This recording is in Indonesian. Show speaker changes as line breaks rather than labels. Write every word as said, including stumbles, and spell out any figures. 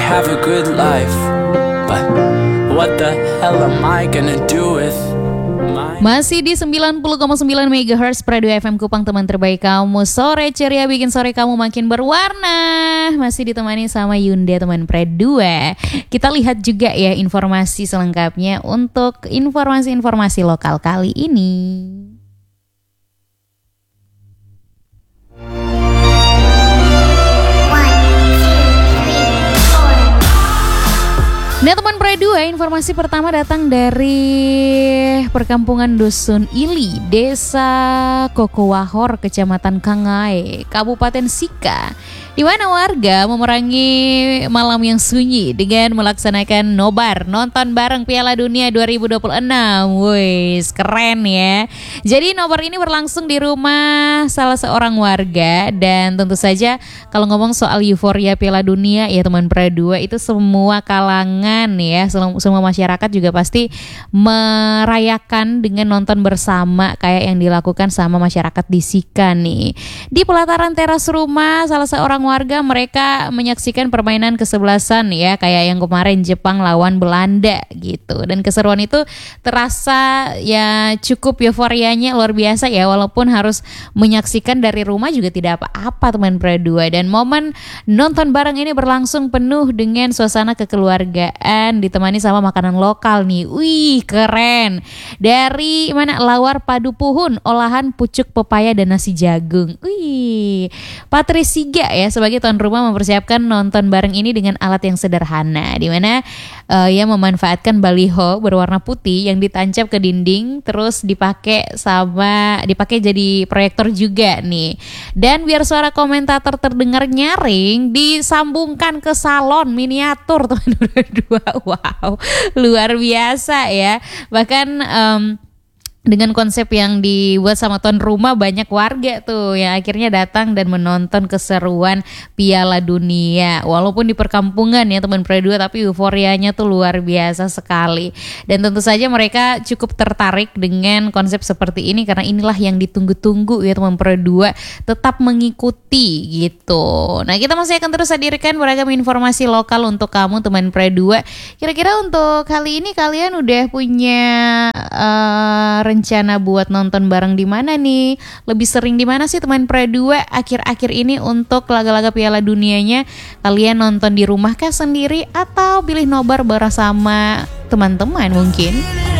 have a good life, but what the hell am I gonna do with my...
Masih di sembilan puluh koma sembilan megahertz Radio F M Kupang, teman terbaik kamu. Sore ceria bikin sore kamu makin berwarna. Masih ditemani sama Yunda, teman Pre dua. Kita lihat juga ya informasi selengkapnya untuk informasi-informasi lokal kali ini. Nah teman Pre dua, informasi pertama datang dari perkampungan Dusun Ili, Desa Kokowahor, Kecamatan Kangai, Kabupaten Sika, di mana warga memerangi malam yang sunyi dengan melaksanakan nobar nonton bareng Piala Dunia dua ribu dua puluh enam. Wih, keren ya. Jadi nobar ini berlangsung di rumah salah seorang warga, dan tentu saja kalau ngomong soal euforia Piala Dunia ya teman Pre dua, itu semua kalangan ya, semua masyarakat juga pasti merayakan dengan nonton bersama kayak yang dilakukan sama masyarakat di Sika nih. Di pelataran teras rumah salah seorang warga, mereka menyaksikan permainan kesebelasan ya, kayak yang kemarin Jepang lawan Belanda gitu. Dan keseruan itu terasa ya, cukup euforianya luar biasa ya, walaupun harus menyaksikan dari rumah juga tidak apa-apa teman Pre dua. Dan momen nonton bareng ini berlangsung penuh dengan suasana kekeluargaan, ditemani sama makanan lokal nih. Wih, keren. Dari mana? Lawar padu puhun, olahan pucuk pepaya dan nasi jagung. Wih, Patrisiga ya sebagai tuan rumah mempersiapkan nonton bareng ini dengan alat yang sederhana, di mana uh, ia memanfaatkan baliho berwarna putih yang ditancap ke dinding, terus dipakai sama dipakai jadi proyektor juga nih. Dan biar suara komentator terdengar nyaring, disambungkan ke salon miniatur teman berdua. Wow, luar biasa ya. Bahkan um, dengan konsep yang dibuat sama tuan rumah, banyak warga tuh yang akhirnya datang dan menonton keseruan Piala Dunia. Walaupun di perkampungan ya teman Pre dua, tapi euforianya tuh luar biasa sekali. Dan tentu saja mereka cukup tertarik dengan konsep seperti ini, karena inilah yang ditunggu-tunggu ya teman Pre dua, tetap mengikuti gitu. Nah, kita masih akan terus hadirkan beragam informasi lokal untuk kamu teman Pre dua. Kira-kira untuk kali ini kalian udah punya uh, rencana buat nonton bareng di mana nih? Lebih sering di mana sih teman Pre dua akhir-akhir ini untuk laga-laga Piala Dunianya? Kalian nonton di rumah kah sendiri, atau pilih nobar bersama teman-teman mungkin?